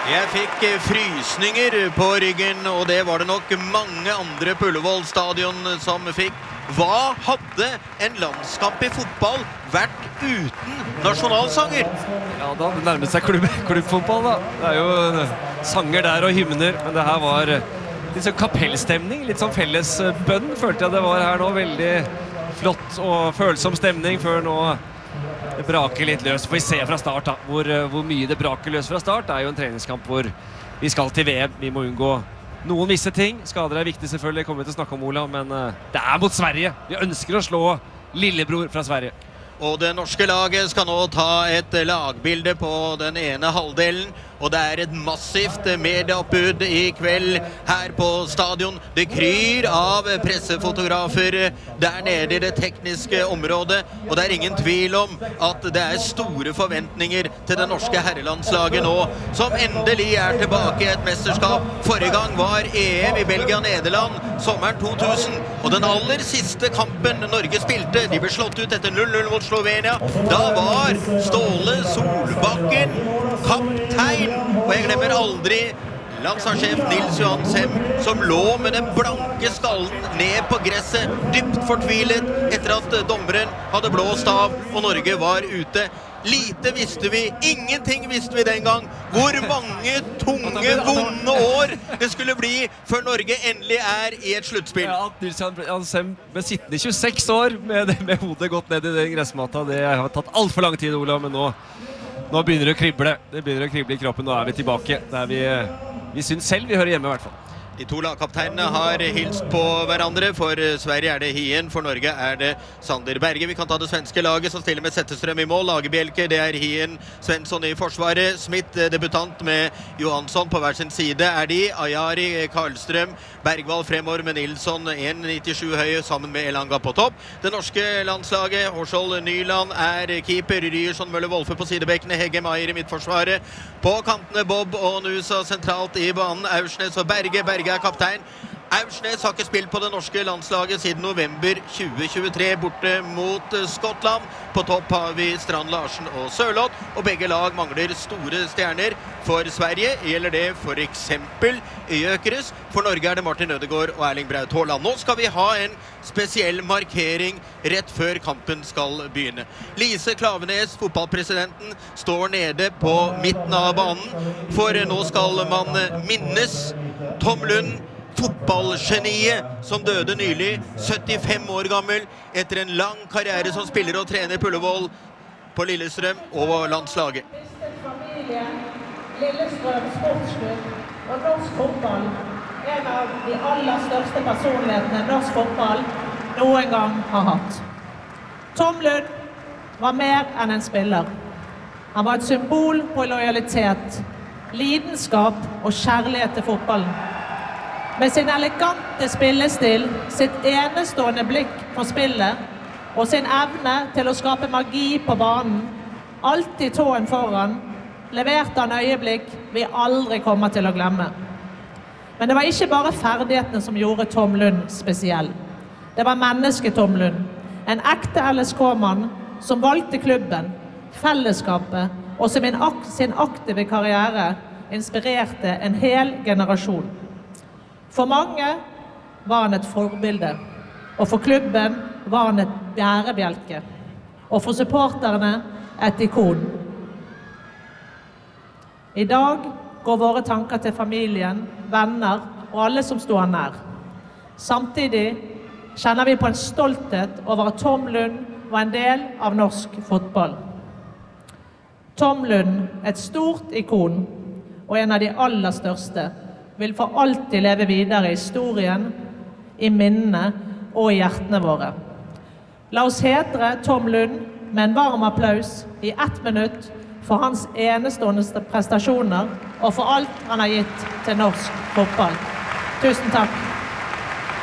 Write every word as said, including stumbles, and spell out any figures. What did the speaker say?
Jeg fikk frysninger på ryggen, og det var det nok mange andre på Ullevål stadion som fikk. Hva hadde en landskamp i fotball vært uten nasjonalsanger? Ja, da det nærmer seg klubb, klubbfotball da. Det er jo sanger der og hymner, men det her var litt sånn kapellstemning, litt sånn felles bønn, følte jeg det var her nå. Veldig flott og følsom stemning før nå det braker litt løs. Får vi se fra start da, hvor, hvor mye det braker løs fra start. Det er jo en treningskamp hvor vi skal til V M. Vi må unngå noen visse ting. Skader er viktig selvfølgelig, det kommer vi til å snakke om, Ola, men uh, det er mot Sverige. Vi ønsker å slå lillebror fra Sverige. Og det norske laget skal nå ta et lagbilde på den ene halvdelen, og det er et massivt medieoppbud i kveld her på stadion. Det kryr av pressefotografer der nede i det tekniske området, og det er ingen tvil om at det er store forventninger til det norske herrelandslaget nå, som endelig er tilbake i et mesterskap. Forrige gang var E M i Belgia-Nederland sommeren to tusen, og den aller siste kampen Norge spilte, de ble slått ut etter null null mot Slovenia. Da var Ståle Solbakken kaptein, og jeg glemmer aldri landslagssjef Nils Johan Sem, som lå med den blanke skallen ned på gresset, dypt fortvilet etter at dommeren hadde blåst av og Norge var ute. Lite visste vi, ingenting visste vi den gang, hvor mange tunge, vonde år det skulle bli før Norge endelig er i et sluttspill. Ja, Nils Johan Sem ble sittende i tjueseks år med, med hodet gått ned i den gressmatta. Det har tatt alt for lang tid, Ola, men nå, nå begynner det å krible. Det begynner å krible i kroppen, nå er vi tilbake. Der vi, vi synes selv vi hører hjemme i hvert fall. De to lagkapteinene har hilst på hverandre. For Sverige er det Hien, for Norge er det Sander Berge. Vi kan ta det svenske laget som stiller med Zetterstrøm i mål. Lagerbjelke, det er Hien, Svensson i forsvaret. Smith, debutant med Johansson på hver sin side er de. Ajari, Karlstrøm, Bergvall fremover med Nilsson, en komma nittisju høy sammen med Elanga på topp. Det norske landslaget, Horshol Nyland er keeper, Ryerson, Mølle Wolfe på sidebekkene, Hegge Meier i midtforsvaret. På kantene Bob og Nusa sentralt i banen, Aursnes og Berge. Berge er kaptein. Aursnes har ikke spilt på det norske landslaget siden november tjue tjuetre borte mot Skottland. På topp har vi Strand Larsen og Sørloth, og begge lag mangler store stjerner. For Sverige gjelder det for eksempel Gyökeres. For Norge er det Martin Ødegaard og Erling Braut Haaland. Nå skal vi ha en spesiell markering rett før kampen skal begynne. Lise Klaveness, fotballpresidenten, står nede på midten av banen, for nå skal man minnes Tom Lund, fotballgeniet som døde nylig, syttifem år gammel, etter en lang karriere som spiller og trener på Ullevål, på Lillestrøm og landslaget. Familie, Lillestrøm sportsklubb og norsk fotball, en av de aller største personlighetene norsk fotball noen gang har hatt. Tom Lund var mer enn en spiller. Han var et symbol på lojalitet, lidenskap og kjærlighet til fotballen. Med sin elegante spillestil, sitt enestående blikk på spillet og sin evne til å skape magi på banen, alltid tåen foran, leverte han øyeblikk vi aldri kommer til å glemme. Men det var ikke bare ferdighetene som gjorde Tom Lund spesiell. Det var mennesket Tom Lund, en ekte L S K-mann som valgte klubben, fellesskapet og sin aktive karriere inspirerte en hel generasjon. For mange var han et forbilde, og for klubben var han et bærebjelke, og for supporterne et ikon. I dag går våre tanker til familien, venner og alle som sto han nær. Samtidig kjenner vi på en stolthet over at Tom Lund var en del av norsk fotball. Tom Lund, et stort ikon, og en av de aller største, vil for alltid leve videre i historien, i minnene og i hjertene våre. La oss hedre Tom Lund med en varm applaus i ett minutt for hans enestående prestasjoner og for alt han har gitt til norsk fotball. Tusen takk.